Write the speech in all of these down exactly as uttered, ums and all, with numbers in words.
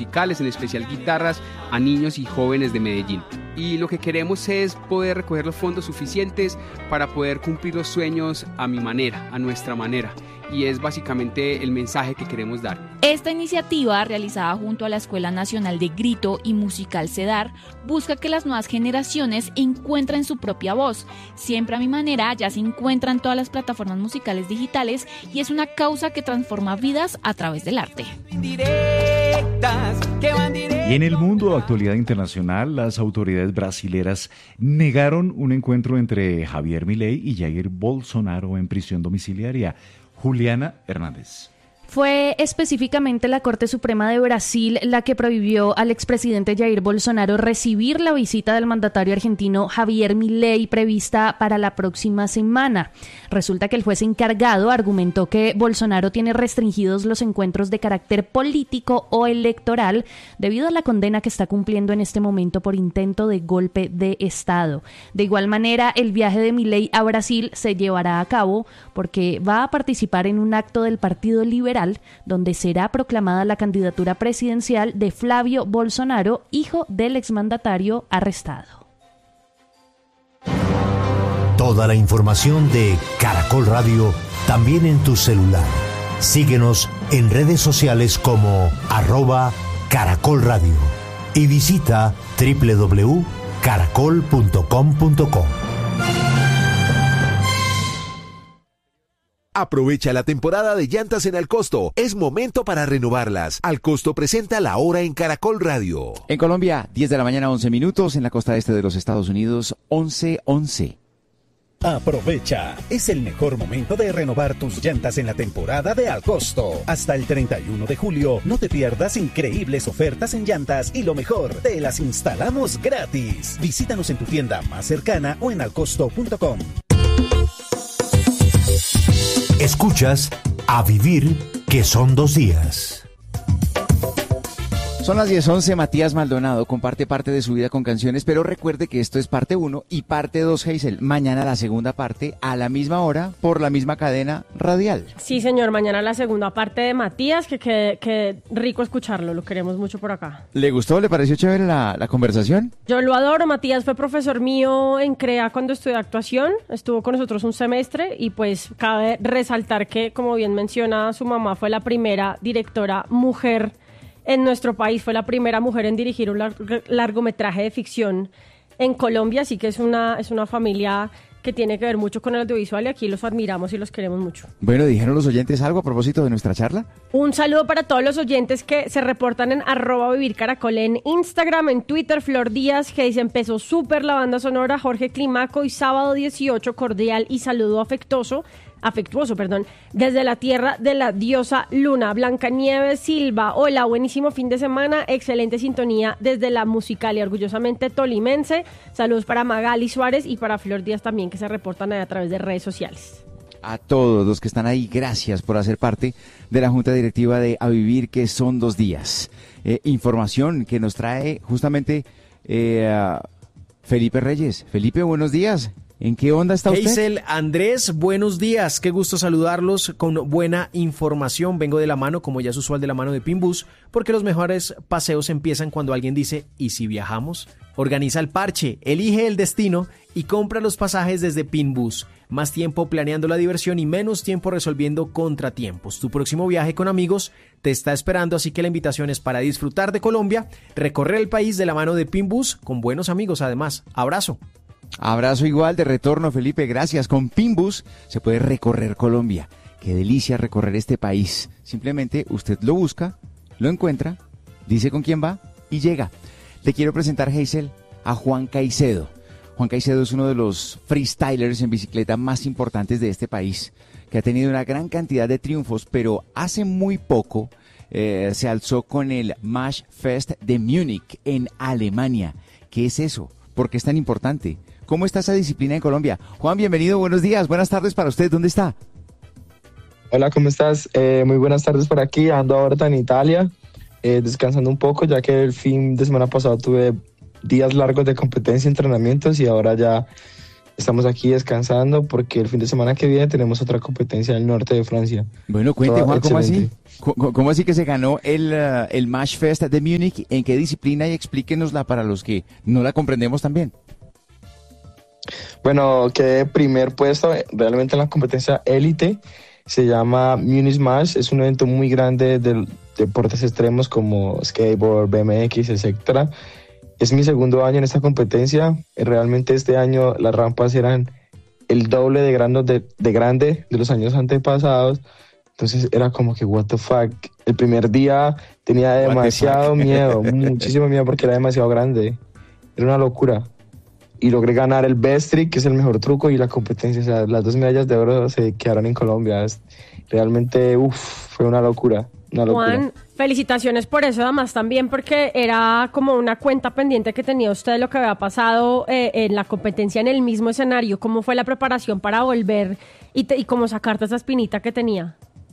musicales, en especial guitarras, a niños y jóvenes de Medellín. Y lo que queremos es poder recoger los fondos suficientes para poder cumplir los sueños a mi manera, a nuestra manera. Y es básicamente el mensaje que queremos dar. Esta iniciativa, realizada junto a la Escuela Nacional de Grito y Musical CEDAR, busca que las nuevas generaciones encuentren su propia voz. Siempre a mi manera ya se encuentra en todas las plataformas musicales digitales y es una causa que transforma vidas a través del arte. Y en el mundo de actualidad internacional, las autoridades brasileras negaron un encuentro entre Javier Milei y Jair Bolsonaro en prisión domiciliaria. Juliana Hernández. Fue específicamente la Corte Suprema de Brasil la que prohibió al expresidente Jair Bolsonaro recibir la visita del mandatario argentino Javier Milei prevista para la próxima semana. Resulta que el juez encargado argumentó que Bolsonaro tiene restringidos los encuentros de carácter político o electoral debido a la condena que está cumpliendo en este momento por intento de golpe de Estado. De igual manera, el viaje de Milei a Brasil se llevará a cabo porque va a participar en un acto del Partido Liberal donde será proclamada la candidatura presidencial de Flavio Bolsonaro, hijo del exmandatario arrestado. Toda la información de Caracol Radio también en tu celular. Síguenos en redes sociales como arroba Caracol Radio y visita doble u doble u doble u punto caracol punto com punto co. Aprovecha la temporada de llantas en Alcosto. Es momento para renovarlas. Alcosto presenta La Hora en Caracol Radio. En Colombia, diez de la mañana, once minutos. En la costa este de los Estados Unidos, once once. Aprovecha, es el mejor momento de renovar tus llantas en la temporada de Alcosto. Hasta el treinta y uno de julio, no te pierdas increíbles ofertas en llantas y lo mejor, te las instalamos gratis. Visítanos en tu tienda más cercana o en alcosto punto com. Escuchas A Vivir, que son dos días. Son las diez once, Matías Maldonado comparte parte de su vida con canciones, pero recuerde que esto es parte uno y parte dos, Hazel. Mañana la segunda parte, a la misma hora, por la misma cadena radial. Sí, señor, mañana la segunda parte de Matías, que, que, que rico escucharlo, lo queremos mucho por acá. ¿Le gustó? ¿Le pareció chévere la, la conversación? Yo lo adoro, Matías fue profesor mío en CREA cuando estudié actuación, estuvo con nosotros un semestre y pues cabe resaltar que, como bien menciona, su mamá fue la primera directora mujer en nuestro país, fue la primera mujer en dirigir un lar- largometraje de ficción en Colombia, así que es una, es una familia que tiene que ver mucho con el audiovisual y aquí los admiramos y los queremos mucho. Bueno, ¿dijeron los oyentes algo a propósito de nuestra charla? Un saludo para todos los oyentes que se reportan en arroba Vivir Caracol en Instagram, en Twitter, Flor Díaz, que dice empezó súper la banda sonora, Jorge Climaco y sábado dieciocho, cordial y saludo afectuoso. afectuoso, perdón, desde la tierra de la diosa Luna. Blancanieves Silva, hola, buenísimo fin de semana, excelente sintonía desde la Musicalia, orgullosamente tolimense. Saludos para Magali Suárez y para Flor Díaz también, que se reportan a través de redes sociales. A todos los que están ahí, gracias por hacer parte de la Junta Directiva de A Vivir, que son dos días. Eh, información que nos trae justamente eh, Felipe Reyes. Felipe, buenos días. ¿En qué onda está usted? Hazel, Andrés, buenos días. Qué gusto saludarlos con buena información. Vengo de la mano, como ya es usual, de la mano de Pinbus, porque los mejores paseos empiezan cuando alguien dice, ¿y si viajamos? Organiza el parche, elige el destino y compra los pasajes desde Pinbus. Más tiempo planeando la diversión y menos tiempo resolviendo contratiempos. Tu próximo viaje con amigos te está esperando, así que la invitación es para disfrutar de Colombia, recorrer el país de la mano de Pinbus, con buenos amigos además. Abrazo. Abrazo igual de retorno, Felipe, gracias. Con Pinbus se puede recorrer Colombia. Qué delicia recorrer este país. Simplemente usted lo busca, lo encuentra, dice con quién va y llega. Le quiero presentar, Hazel, a Juan Caicedo. Juan Caicedo es uno de los freestylers en bicicleta más importantes de este país, que ha tenido una gran cantidad de triunfos, pero hace muy poco eh, se alzó con el Mash Fest de Múnich en Alemania. ¿Qué es eso? ¿Por qué es tan importante? ¿Cómo está esa disciplina en Colombia? Juan, bienvenido, buenos días, buenas tardes para usted, ¿dónde está? Hola, ¿cómo estás? Eh, muy buenas tardes por aquí, ando ahorita en Italia, eh, descansando un poco, ya que el fin de semana pasado tuve días largos de competencia y entrenamientos y ahora ya estamos aquí descansando porque el fin de semana que viene tenemos otra competencia en el norte de Francia. Bueno, cuente, Toda Juan, ¿cómo así? excelente. ¿Cómo, cómo así que se ganó el, uh, el Match Fest de Múnich? ¿En qué disciplina? Y explíquenosla para los que no la comprendemos también. Bueno, quedé primer puesto realmente en la competencia élite. Se llama Munich Match. Es un evento muy grande de deportes extremos como skateboard, B M X, etcétera. Es mi segundo año en esta competencia. Realmente este año las rampas eran el doble de grande de, de grande de los años antepasados. Entonces era como que what the fuck. El primer día tenía demasiado miedo, muchísimo miedo porque era demasiado grande. Era una locura. Y logré ganar el best trick, que es el mejor truco, y la competencia. O sea, las dos medallas de oro se quedaron en Colombia. Es, realmente, uff, fue una locura, una locura. Juan, felicitaciones por eso, además también porque era como una cuenta pendiente que tenía usted de lo que había pasado eh, en la competencia en el mismo escenario. ¿Cómo fue la preparación para volver y, te, y cómo sacarte esa espinita que tenía?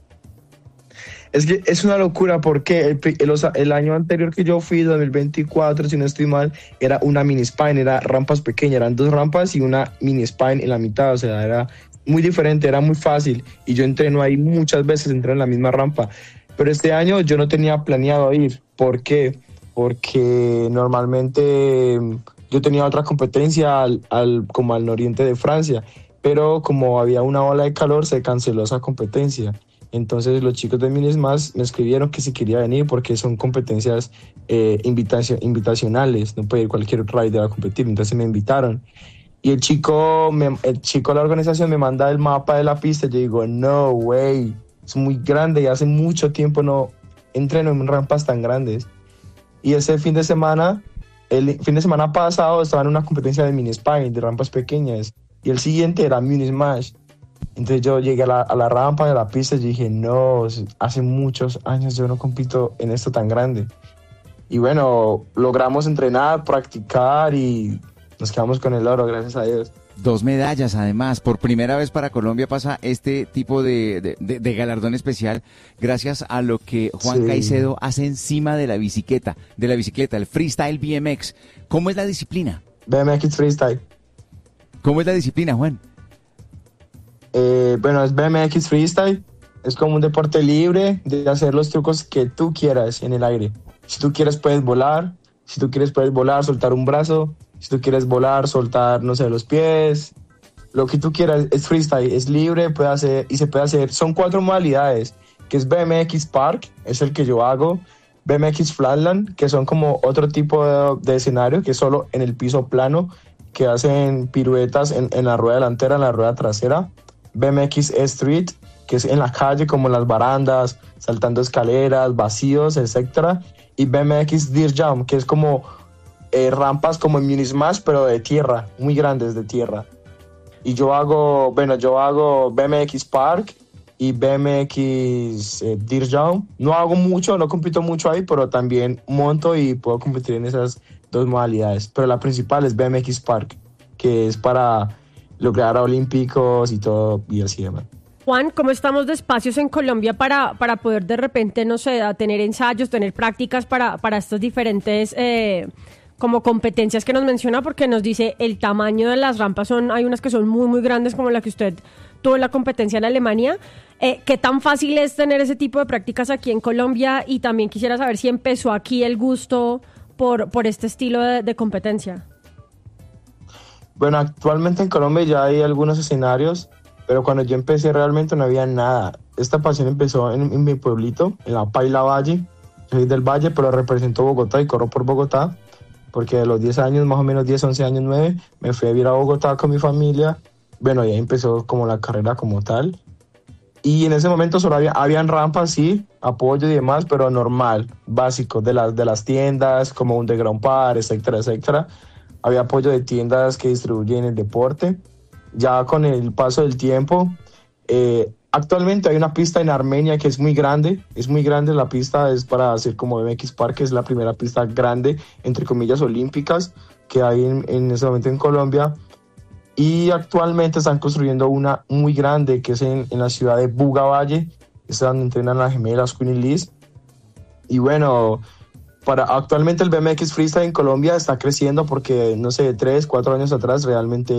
Es que es una locura porque el, el, el año anterior que yo fui, dos mil veinticuatro, si no estoy mal, era una mini spine, era rampas pequeñas, eran dos rampas y una mini spine en la mitad, o sea, era muy diferente, era muy fácil y yo entreno ahí muchas veces, entreno en la misma rampa. Pero este año yo no tenía planeado ir. ¿Por qué? Porque normalmente yo tenía otra competencia al, al, como al nororiente de Francia, pero como había una ola de calor se canceló esa competencia. Entonces los chicos de Minismas me escribieron que si quería venir porque son competencias eh, invitacio- invitacionales, no puede ir cualquier rider a competir, entonces me invitaron. Y el chico, me, el chico de la organización me manda el mapa de la pista y yo digo, no way, es muy grande y hace mucho tiempo no entreno en rampas tan grandes. Y ese fin de semana, el fin de semana pasado estaba en una competencia de mini spine, de rampas pequeñas, y el siguiente era Mini Smash. Entonces yo llegué a la, a la rampa de la pista y dije, no, hace muchos años yo no compito en esto tan grande. Y bueno, logramos entrenar, practicar y nos quedamos con el oro, gracias a Dios. Dos medallas, además. Por primera vez para Colombia pasa este tipo de, de, de, de galardón especial gracias a lo que Juan sí. Caicedo hace encima de la bicicleta, de la bicicleta, el freestyle B M X. ¿Cómo es la disciplina? B M X freestyle. ¿Cómo es la disciplina, Juan? Eh, bueno, es B M X freestyle, es como un deporte libre de hacer los trucos que tú quieras en el aire. Si tú quieres puedes volar, si tú quieres puedes volar, soltar un brazo, si tú quieres volar, soltar, no sé, los pies, lo que tú quieras, es freestyle, es libre, puede hacer, y se puede hacer, son cuatro modalidades, que es B M X Park, es el que yo hago, B M X Flatland, que son como otro tipo de, de escenario, que es solo en el piso plano, que hacen piruetas en, en la rueda delantera, en la rueda trasera, B M X Street, que es en la calle como en las barandas, saltando escaleras, vacíos, etcétera, y B M X Dirt Jump, que es como eh, rampas como en Mini Smash, pero de tierra, muy grandes de tierra. Y yo hago, bueno, yo hago B M X Park y B M X eh, Dirt Jump. No hago mucho, no compito mucho ahí, pero también monto y puedo competir en esas dos modalidades. Pero la principal es B M X Park, que es para lograr olímpicos y todo, y así demás. Juan, ¿cómo estamos de espacios en Colombia para, para poder de repente, no sé, tener ensayos, tener prácticas para, para estas diferentes eh, como competencias que nos menciona? Porque nos dice el tamaño de las rampas, son hay unas que son muy, muy grandes como la que usted tuvo en la competencia en Alemania. Eh, ¿Qué tan fácil es tener ese tipo de prácticas aquí en Colombia? Y también quisiera saber si empezó aquí el gusto por, por este estilo de, de competencia. Bueno, actualmente en Colombia ya hay algunos escenarios, pero cuando yo empecé realmente no había nada. Esta pasión empezó en, en mi pueblito, en la Paila Valle. Yo soy del Valle, pero represento Bogotá y corro por Bogotá, porque de los diez años, más o menos diez, once años, nueve, me fui a vivir a Bogotá con mi familia. Bueno, y ahí empezó como la carrera como tal. Y en ese momento solo había habían rampas, sí, apoyo y demás, pero normal, básico, de las, de las tiendas, como Underground Park, etcétera, etcétera. Había apoyo de tiendas que distribuyen el deporte. Ya con el paso del tiempo, eh, actualmente hay una pista en Armenia que es muy grande, es muy grande la pista, es para hacer como B M X Park, que es la primera pista grande, entre comillas, olímpicas, que hay en, en ese momento en Colombia. Y actualmente están construyendo una muy grande, que es en, en la ciudad de Buga Valle, es donde entrenan las gemelas Queen y Liz. Y bueno, para actualmente el B M X Freestyle en Colombia está creciendo porque, no sé, tres, cuatro años atrás realmente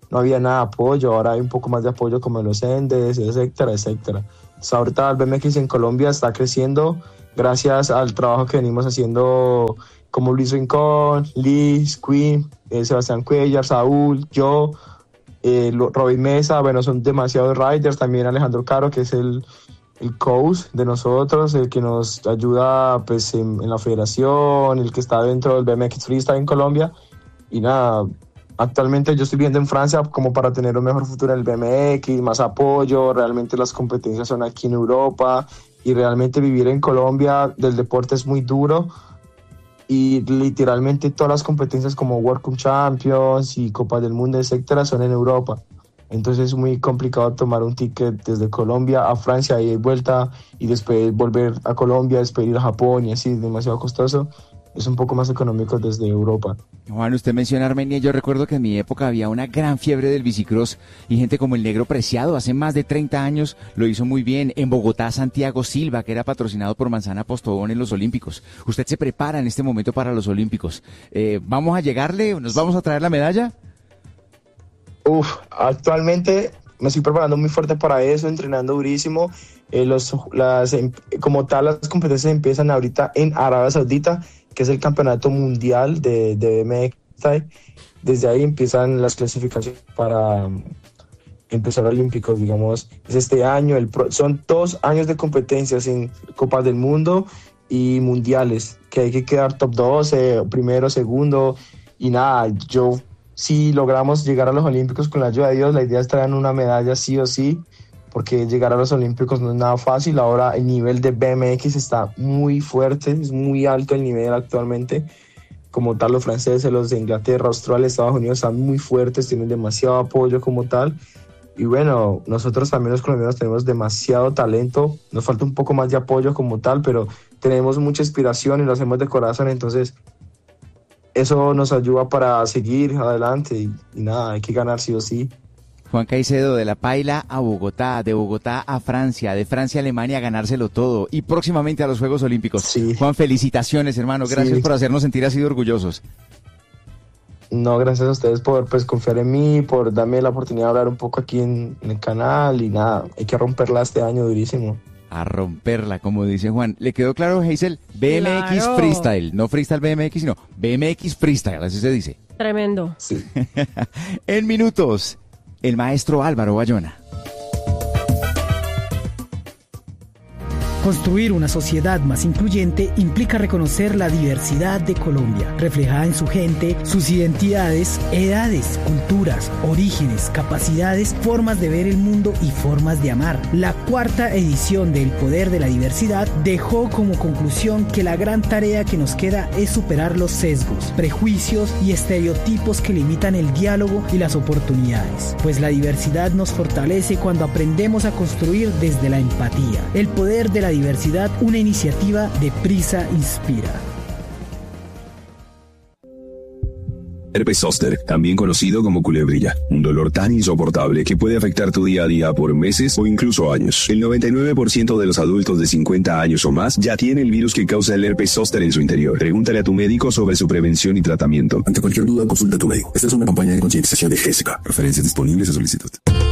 no había nada de apoyo, ahora hay un poco más de apoyo como los Endes, etcétera, etcétera. Entonces, ahorita el B M X en Colombia está creciendo gracias al trabajo que venimos haciendo como Luis Rincón, Liz, Queen, eh, Sebastián Cuellar, Saúl, yo, eh, Robin Mesa, bueno, son demasiados riders, también Alejandro Caro, que es el, el coach de nosotros, el que nos ayuda pues en, en la federación, el que está dentro del B M X Freestyle en Colombia, y nada, actualmente yo estoy viviendo en Francia como para tener un mejor futuro en el B M X, más apoyo, realmente las competencias son aquí en Europa, y realmente vivir en Colombia del deporte es muy duro, y literalmente todas las competencias como World Cup Champions y Copas del Mundo, etcétera, son en Europa. Entonces es muy complicado tomar un ticket desde Colombia a Francia y vuelta, y después volver a Colombia, después ir a Japón, y así, es demasiado costoso. Es un poco más económico desde Europa. Juan, usted menciona Armenia. Yo recuerdo que en mi época había una gran fiebre del bicicross y gente como el Negro Preciado, hace más de treinta años, lo hizo muy bien. En Bogotá, Santiago Silva, que era patrocinado por Manzana Postobón en los Olímpicos. Usted se prepara en este momento para los Olímpicos. Eh, ¿Vamos a llegarle? ¿Nos vamos a traer la medalla? Uf, actualmente me estoy preparando muy fuerte para eso, entrenando durísimo. Eh, los, las, como tal, las competencias empiezan ahorita en Arabia Saudita, que es el campeonato mundial de, de B M X. Desde ahí empiezan las clasificaciones para um, empezar olímpicos, digamos. Es este año, el pro, son dos años de competencias en Copas del Mundo y mundiales, que hay que quedar top doce, primero, segundo, y nada, yo, si logramos llegar a los olímpicos con la ayuda de Dios, la idea es traer una medalla sí o sí, porque llegar a los olímpicos no es nada fácil. Ahora el nivel de B M X está muy fuerte, es muy alto el nivel actualmente. Como tal, los franceses, los de Inglaterra, Australia, Estados Unidos están muy fuertes, tienen demasiado apoyo como tal. Y bueno, nosotros también los colombianos tenemos demasiado talento, nos falta un poco más de apoyo como tal, pero tenemos mucha inspiración y lo hacemos de corazón, entonces eso nos ayuda para seguir adelante y, y nada, hay que ganar sí o sí. Juan Caicedo, de La Paila a Bogotá, de Bogotá a Francia, de Francia a Alemania, a ganárselo todo, y próximamente a los Juegos Olímpicos. Sí. Juan, felicitaciones, hermano, gracias sí. por hacernos sentir así de orgullosos. No, gracias a ustedes por pues, confiar en mí, por darme la oportunidad de hablar un poco aquí en, en el canal, y nada, hay que romperla este año durísimo. A romperla, como dice Juan. ¿Le quedó claro, Hazel? B M X Claro. Freestyle, no Freestyle B M X, sino B M X Freestyle, así se dice. Tremendo. Sí. En minutos, el maestro Álvaro Bayona. Construir una sociedad más incluyente implica reconocer la diversidad de Colombia, reflejada en su gente, sus identidades, edades, culturas, orígenes, capacidades, formas de ver el mundo y formas de amar. La cuarta edición de El Poder de la Diversidad dejó como conclusión que la gran tarea que nos queda es superar los sesgos, prejuicios y estereotipos que limitan el diálogo y las oportunidades, pues la diversidad nos fortalece cuando aprendemos a construir desde la empatía. El Poder de la Diversidad, una iniciativa de Prisa Inspira. Herpes zóster, también conocido como culebrilla, un dolor tan insoportable que puede afectar tu día a día por meses o incluso años. El noventa y nueve por ciento de los adultos de cincuenta años o más ya tiene el virus que causa el herpes zóster en su interior. Pregúntale a tu médico sobre su prevención y tratamiento. Ante cualquier duda, consulta a tu médico. Esta es una campaña de concientización de Jessica. Referencias disponibles a solicitud.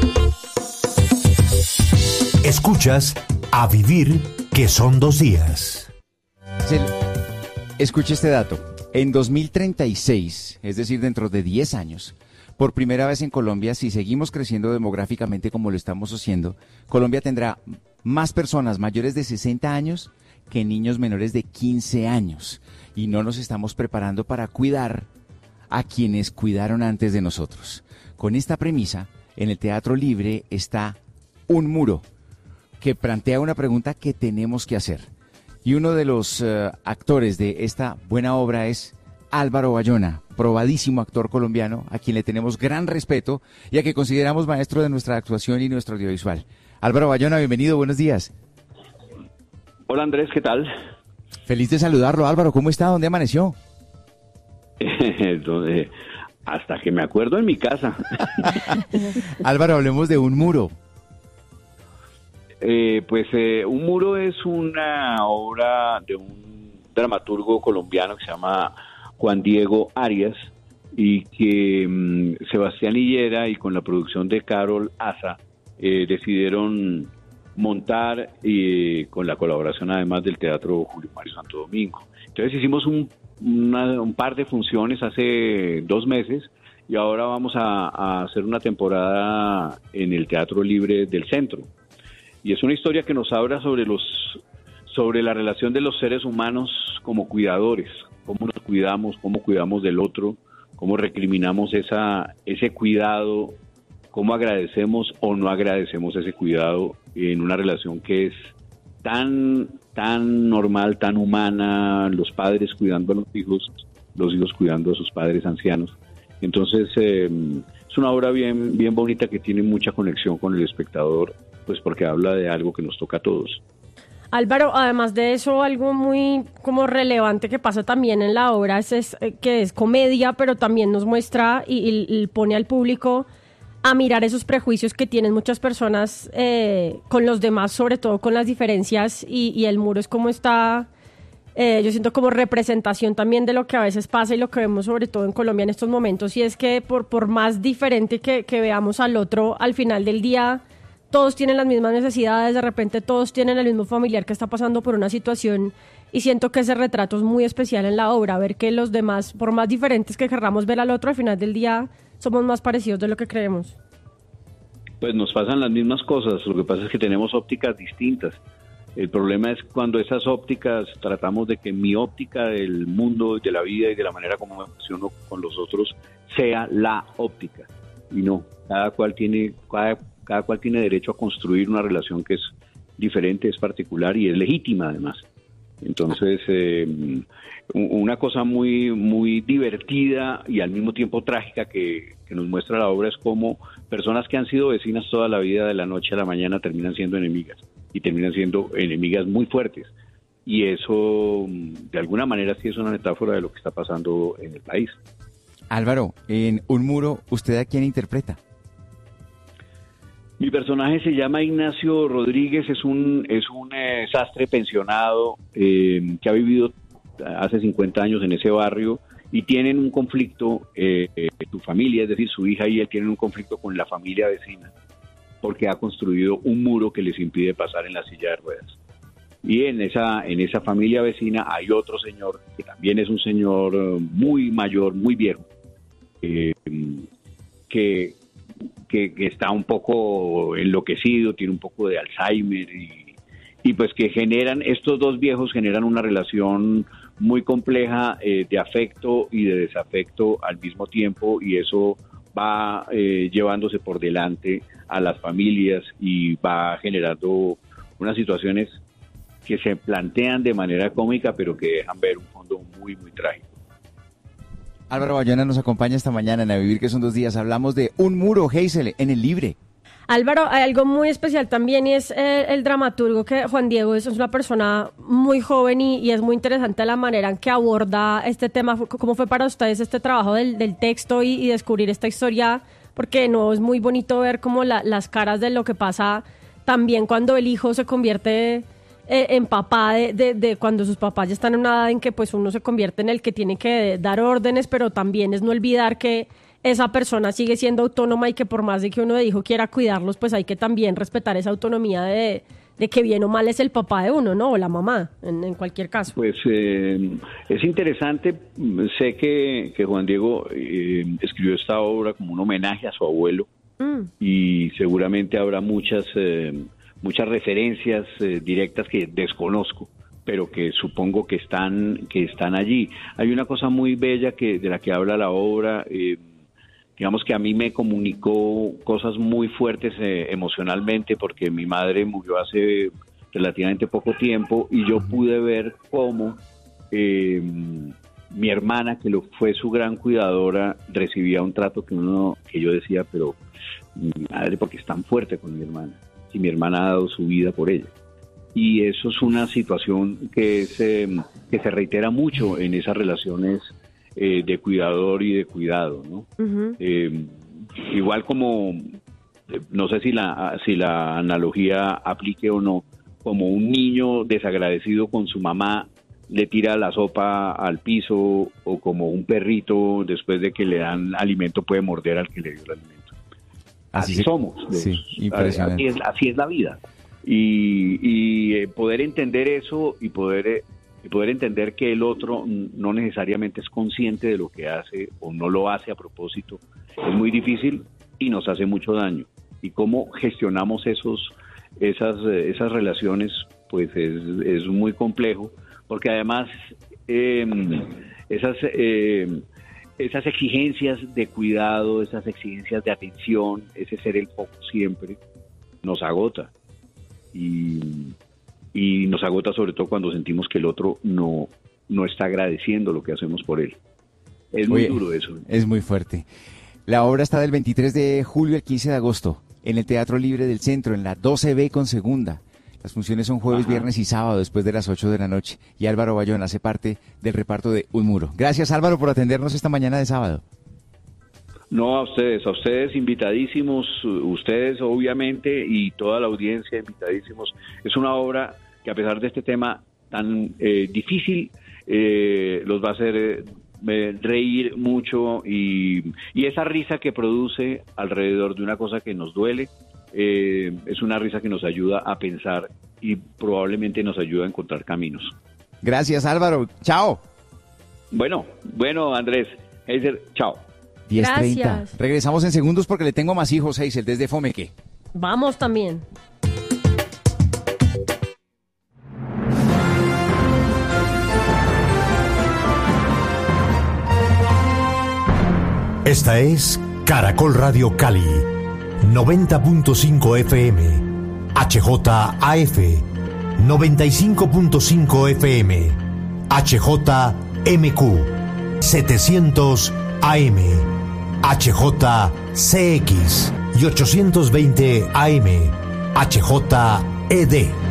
Escuchas A Vivir, que son dos días. Escuche este dato. En dos mil treinta y seis, es decir, dentro de diez años, por primera vez en Colombia, si seguimos creciendo demográficamente como lo estamos haciendo, Colombia tendrá más personas mayores de sesenta años que niños menores de quince años. Y no nos estamos preparando para cuidar a quienes cuidaron antes de nosotros. Con esta premisa, en el Teatro Libre está Un Muro, que plantea una pregunta que tenemos que hacer. Y uno de los uh, actores de esta buena obra es Álvaro Bayona, probadísimo actor colombiano, a quien le tenemos gran respeto y a que consideramos maestro de nuestra actuación y nuestro audiovisual. Álvaro Bayona, bienvenido, buenos días. Hola Andrés, ¿qué tal? Feliz de saludarlo, Álvaro, ¿cómo está? ¿Dónde amaneció? Entonces, hasta que me acuerdo en mi casa. Álvaro, hablemos de Un Muro. Eh, pues eh, Un Muro es una obra de un dramaturgo colombiano que se llama Juan Diego Arias, y que um, Sebastián Higuera y con la producción de Carol Asa eh, decidieron montar eh, con la colaboración además del Teatro Julio Mario Santo Domingo. Entonces hicimos un, una, un par de funciones hace dos meses y ahora vamos a, a hacer una temporada en el Teatro Libre del Centro. Y es una historia que nos habla sobre los sobre la relación de los seres humanos como cuidadores, cómo nos cuidamos, cómo cuidamos del otro, cómo recriminamos esa ese cuidado, cómo agradecemos o no agradecemos ese cuidado en una relación que es tan, tan normal, tan humana, los padres cuidando a los hijos, los hijos cuidando a sus padres ancianos. Entonces, eh, es una obra bien, bien bonita que tiene mucha conexión con el espectador, pues porque habla de algo que nos toca a todos. Álvaro, además de eso, algo muy como relevante que pasa también en la obra es, es que es comedia, pero también nos muestra y, y, y pone al público a mirar esos prejuicios que tienen muchas personas eh, con los demás, sobre todo con las diferencias, y, y el muro es como está, eh, yo siento como representación también de lo que a veces pasa y lo que vemos sobre todo en Colombia en estos momentos, y es que por, por más diferente que, que veamos al otro, al final del día todos tienen las mismas necesidades, de repente todos tienen el mismo familiar que está pasando por una situación, y siento que ese retrato es muy especial en la obra, ver que los demás, por más diferentes que querramos ver al otro, al final del día somos más parecidos de lo que creemos. Pues nos pasan las mismas cosas, lo que pasa es que tenemos ópticas distintas. El problema es cuando esas ópticas tratamos de que mi óptica del mundo, de la vida y de la manera como me relaciono con los otros sea la óptica. Y no, cada cual tiene, cada, cada cual tiene derecho a construir una relación que es diferente, es particular y es legítima además. Entonces, eh, una cosa muy muy divertida y al mismo tiempo trágica que, que nos muestra la obra es cómo personas que han sido vecinas toda la vida, de la noche a la mañana terminan siendo enemigas, y terminan siendo enemigas muy fuertes. Y eso, de alguna manera, sí es una metáfora de lo que está pasando en el país. Álvaro, en Un Muro, ¿usted a quién interpreta? Mi personaje se llama Ignacio Rodríguez, es un es un eh, sastre pensionado eh, que ha vivido hace cincuenta años en ese barrio y tienen un conflicto, eh, eh, su familia, es decir, su hija y él tienen un conflicto con la familia vecina porque ha construido un muro que les impide pasar en la silla de ruedas. Y en esa en esa familia vecina hay otro señor que también es un señor muy mayor, muy viejo, eh, que Que, que está un poco enloquecido, tiene un poco de Alzheimer y, y pues que generan, estos dos viejos generan una relación muy compleja eh, de afecto y de desafecto al mismo tiempo, y eso va eh, llevándose por delante a las familias y va generando unas situaciones que se plantean de manera cómica pero que dejan ver un fondo muy muy trágico. Álvaro Bayona nos acompaña esta mañana en A Vivir, que son dos días. Hablamos de Un Muro, Geisel, en el Libre. Álvaro, hay algo muy especial también y es el, el dramaturgo, que Juan Diego es, es una persona muy joven y, y es muy interesante la manera en que aborda este tema. ¿Cómo fue para ustedes este trabajo del, del texto y, y descubrir esta historia? Porque no es muy bonito ver como la, las caras de lo que pasa también cuando el hijo se convierte Eh, en papá de, de, de cuando sus papás ya están en una edad en que pues uno se convierte en el que tiene que dar órdenes, pero también es no olvidar que esa persona sigue siendo autónoma y que por más de que uno de hijo quiera cuidarlos, pues hay que también respetar esa autonomía de, de que bien o mal es el papá de uno, ¿no? O la mamá, en, en cualquier caso. Pues eh, es interesante, sé que, que Juan Diego eh, escribió esta obra como un homenaje a su abuelo mm. y seguramente habrá muchas... Eh, muchas referencias eh, directas que desconozco, pero que supongo que están que están allí. Hay una cosa muy bella que de la que habla la obra, eh, digamos que a mí me comunicó cosas muy fuertes eh, emocionalmente, porque mi madre murió hace relativamente poco tiempo y yo pude ver cómo eh, mi hermana, que lo fue su gran cuidadora, recibía un trato que uno que yo decía, pero mi madre, ¿por qué es tan fuerte con mi hermana? Y mi hermana ha dado su vida por ella. Y eso es una situación que, es, eh, que se reitera mucho en esas relaciones eh, de cuidador y de cuidado, ¿no? Uh-huh. Eh, igual como, no sé si la, si la analogía aplique o no, como un niño desagradecido con su mamá le tira la sopa al piso, o como un perrito después de que le dan alimento puede morder al que le dio el alimento. Así, así somos. Sí, impresionante. Así es, así es la vida. Y, y eh, poder entender eso y poder, eh, y poder entender que el otro no necesariamente es consciente de lo que hace o no lo hace a propósito, es muy difícil y nos hace mucho daño. Y cómo gestionamos esos, esas, eh, esas relaciones, pues es, es muy complejo, porque además eh, esas... Eh, esas exigencias de cuidado, esas exigencias de atención, ese ser el foco siempre, nos agota. Y, y nos agota sobre todo cuando sentimos que el otro no, no está agradeciendo lo que hacemos por él. Es muy Oye, duro eso. Es muy fuerte. La obra está del veintitrés de julio al quince de agosto, en el Teatro Libre del Centro, en la doce B con segunda. Las funciones son jueves, Ajá. viernes y sábado después de las ocho de la noche. Y Álvaro Bayón hace parte del reparto de Un Muro. Gracias, Álvaro, por atendernos esta mañana de sábado. No, a ustedes, a ustedes invitadísimos, ustedes obviamente y toda la audiencia invitadísimos. Es una obra que a pesar de este tema tan eh, difícil, eh, los va a hacer eh, reír mucho y, y esa risa que produce alrededor de una cosa que nos duele, Eh, es una risa que nos ayuda a pensar y probablemente nos ayuda a encontrar caminos. Gracias, Álvaro. Chao. Bueno, bueno, Andrés. Heiser, chao. diez treinta. Regresamos en segundos porque le tengo más hijos, Heiser, desde Fomeque. Vamos también. Esta es Caracol Radio Cali. noventa punto cinco F M, H J A F, noventa y cinco punto cinco F M, H J M Q, setecientos A M, H J C X y ochocientos veinte A M, H J E D.